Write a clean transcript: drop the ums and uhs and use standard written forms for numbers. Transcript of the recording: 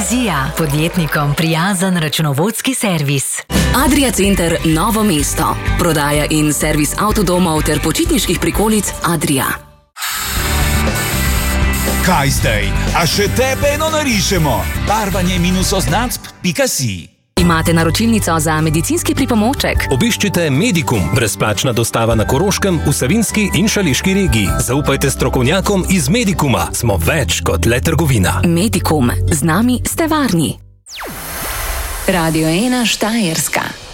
Vizija, podjetnikom prijazen računovodski servis. Adria Center Novo mesto. Prodaja in servis avtodomov ter počitniških prikolic Adria. Kaj zdaj? A še tebe eno narišemo? barvanje-oznacb.si. Imate naročilnico za medicinski pripomoček? Obiščite Medikum, brezplačna dostava na Koroškem, v Savinjski in Šaleški regiji. Zaupajte strokovnjakom iz Medikuma. Smo več kot le trgovina. Medikum. Z nami ste varni. Radio 1 Štajerska.